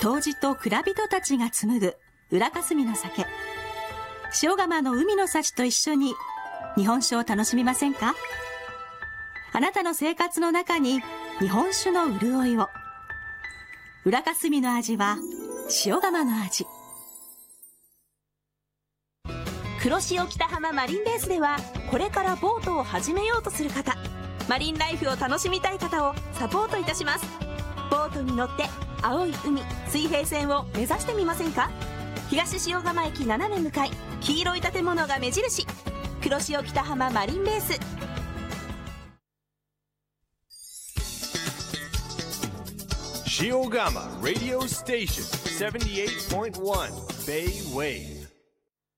杜氏と蔵人たちが紡ぐ浦霞の酒。塩釜の海の幸と一緒に日本酒を楽しみませんか？あなたの生活の中に日本酒の潤いを。浦霞の味は塩釜の味。 黒潮北浜マリンベースでは、これからボートを始めようとする方、マリンライフを楽しみたい方をサポートいたします。ボートに乗って青い海、水平線を目指してみませんか？東塩釜駅斜め向かい、黄色い建物が目印、黒潮北浜マリンベース。 塩釜 Radio Station 78.1 Bay Wave